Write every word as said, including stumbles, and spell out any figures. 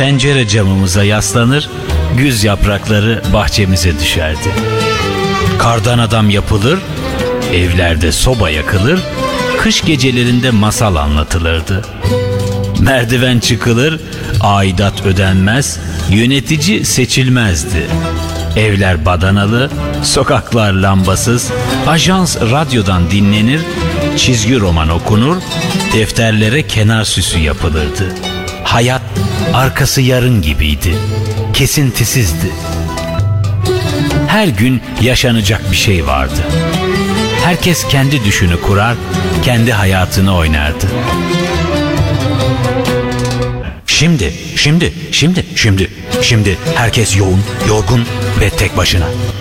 pencere camımıza yaslanır, güz yaprakları bahçemize düşerdi. Kardan adam yapılır, evlerde soba yakılır, kış gecelerinde masal anlatılırdı. Merdiven çıkılır, aidat ödenmez, yönetici seçilmezdi. Evler badanalı, sokaklar lambasız, ajans radyodan dinlenir, çizgi roman okunur, defterlere kenar süsü yapılırdı. Hayat arkası yarın gibiydi, kesintisizdi. Her gün yaşanacak bir şey vardı. Herkes kendi düşünü kurar, kendi hayatını oynardı. Şimdi, şimdi, şimdi, şimdi, şimdi herkes yoğun, yorgun ve tek başına.